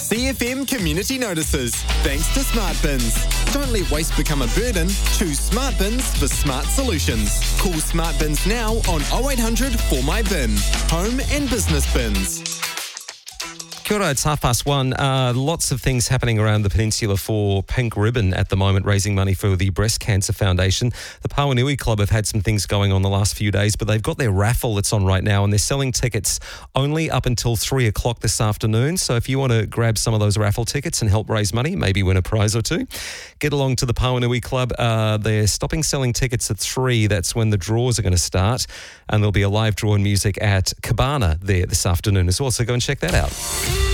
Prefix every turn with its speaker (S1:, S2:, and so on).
S1: CFM Community Notices. Thanks to Smart Bins. Don't let waste become a burden. Choose Smart Bins for smart solutions. Call Smart Bins now on 0800 For My Bin. Home and business bins.
S2: Kia ora, it's 1:30. Lots of things happening around the peninsula for Pink Ribbon at the moment, raising money for the Breast Cancer Foundation. The Pauanui Club have had some things going on the last few days, but they've got their raffle that's on right now, and they're selling tickets only up until 3 o'clock this afternoon. So if you want to grab some of those raffle tickets and help raise money, maybe win a prize or two, get along to the Pauanui Club. They're stopping selling tickets at 3. That's when the draws are going to start, and there'll be a live draw and music at Cabana there this afternoon as well. So go and check that out.